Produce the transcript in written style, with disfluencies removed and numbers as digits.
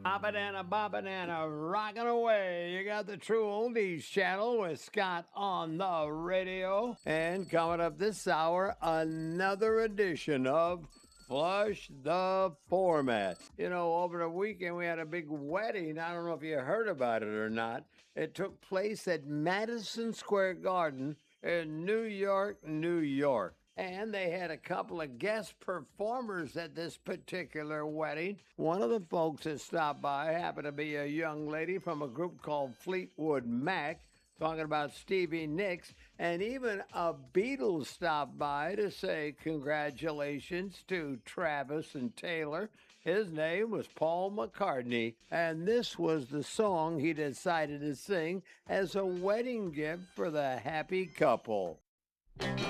Ba-banana, rocking away. You got the True Oldies channel with Scott on the radio. And coming up this hour, another edition of Flush the Format. You know, over the weekend we had a big wedding. I don't know if you heard about it or not. It took place at Madison Square Garden in New York, New York. And they had a couple of guest performers at this particular wedding. One of the folks that stopped by happened to be a young lady from a group called Fleetwood Mac, talking about Stevie Nicks, and even a Beatles stopped by to say congratulations to Travis and Taylor. His name was Paul McCartney, and this was the song he decided to sing as a wedding gift for the happy couple.